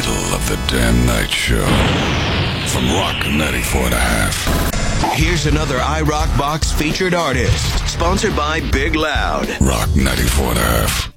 middle of the damn night show. From Rock 94.5. Here's another iRock Box featured artist, sponsored by Big Loud. Rock 94.5.